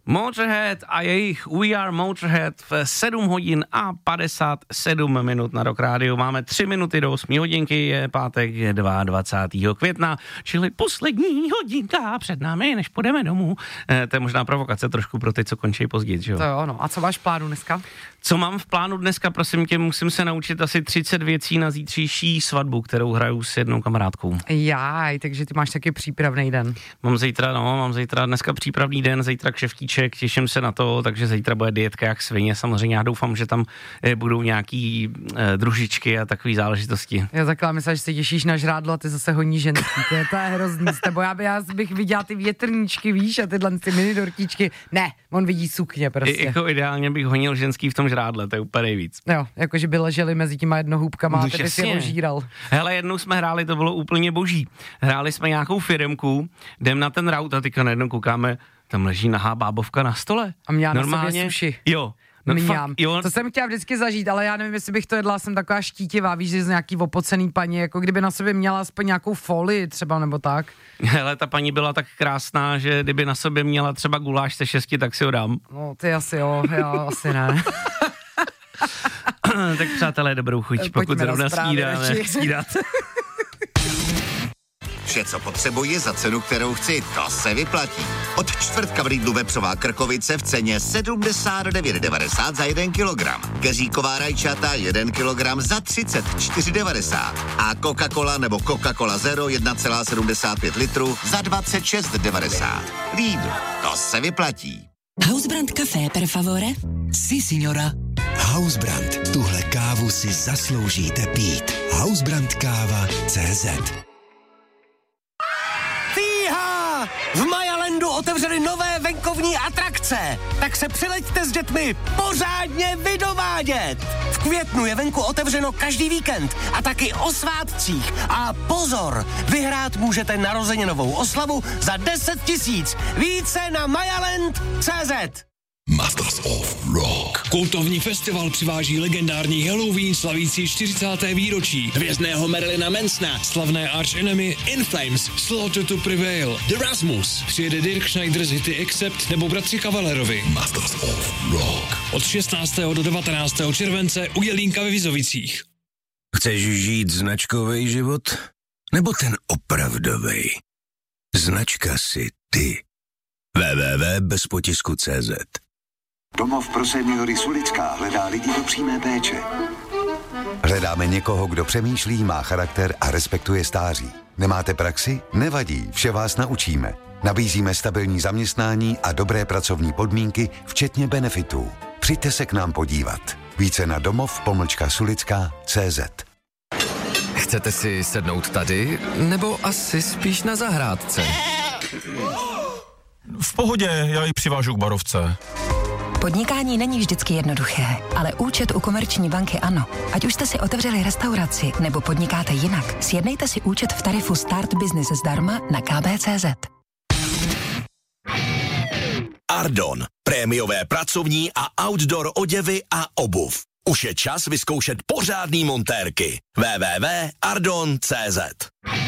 Motorhead a jejich We Are Motorhead v 7 hodin a 57 minut na Rock Rádiu. Máme 3 minuty do 8 hodinky, je pátek 22. května, čili poslední hodinka před námi, než půjdeme domů. To je možná provokace trošku pro ty, co končí později, že jo? To jo, no. A co máš v plánu dneska? Co mám v plánu dneska, prosím tě, musím se naučit asi 30 věcí na zítřejší svatbu, kterou hraju s jednou kamarádkou. Jaj, takže ty máš taky přípravný den. Mám zítra dneska přípravný den, zítra kšeftíček, těším se na to, takže zítra bude dietka jak svině. Samozřejmě já doufám, že tam budou nějaký družičky a takové záležitosti. Já takhle myslím, že se těšíš na žrádlo a ty zase honí ženský. To je hrozný s tebou. Já bych viděla ty větrníčky, víš, a tyhle ty mini dortičky. Ne, on vidí sukně prostě. Jako ideálně bych honil ženský v tom žrádle, to je úplně nejvíc. Jo, jakože by leželi mezi těma jednohůbkama a ty si ho žíral. Hele, jednou jsme hráli, to bylo úplně boží. Hráli jsme nějakou firemku, jdem na ten raut a teďka najednou koukáme, tam leží nahá bábovka na stole. A měla normálně na sobě suši. Jo. No fakt, jo. To jsem chtěla vždycky zažít, ale já nevím, jestli bych to jedla, jsem taková štítivá, víš, že z nějaký opocený paní, jako kdyby na sobě měla aspoň nějakou folii třeba, nebo tak. Hele, ta paní byla tak krásná, že kdyby na sobě měla třeba guláš se 6, tak si ho dám. No, ty asi jo, já asi ne. Tak přátelé, dobrou chuť, pokud zrovna snídat. Vše, co potřebuji za cenu, kterou chci, to se vyplatí. Od čtvrtka v Lidlu vepřová krkovice v ceně 79,90 za 1 kilogram. Keříková rajčata 1 kilogram za 34,90. A Coca-Cola nebo Coca-Cola Zero 1,75 litru za 26,90. Lidl, to se vyplatí. Hausbrand Café per favore? Si, signora. Hausbrand, tuhle kávu si zasloužíte pít. Hausbrandkáva.cz. V Majalandu otevřeli nové venkovní atrakce, tak se přileďte s dětmi pořádně vydovádět. V květnu je venku otevřeno každý víkend a taky o svátcích. A pozor, vyhrát můžete narozeninovou oslavu za 10 000. Více na majaland.cz. Masters of Rock. Kultovní festival přiváží legendární Halloween slavící 40. výročí, hvězdného Marilyna Mansona, slavné Arch Enemy, In Flames, Slaughter to Prevail, The Rasmus, přijede Dirk Schneider z hity Accept nebo bratři Kavalerovi. Masters of Rock. Od 16. do 19. července u Jelínka ve Vizovicích. Chceš žít značkový život? Nebo ten opravdovej? Značka si ty. www.bezpotisku.cz. Domov pro seniory Sulická hledá lidi do přímé péče. Hledáme někoho, kdo přemýšlí, má charakter a respektuje stáří. Nemáte praxi? Nevadí, vše vás naučíme. Nabízíme stabilní zaměstnání a dobré pracovní podmínky, včetně benefitů. Přijďte se k nám podívat. Více na domov-sulická.cz. Chcete si sednout tady, nebo asi spíš na zahrádce? V pohodě, já ji přivážu k barovce. Podnikání není vždycky jednoduché, ale účet u Komerční banky ano. Ať už jste si otevřeli restauraci nebo podnikáte jinak, sjednejte si účet v tarifu Start Business zdarma na kb.cz. Ardon. Prémiové pracovní a outdoor oděvy a obuv. Už je čas vyzkoušet pořádný montérky. www.ardon.cz.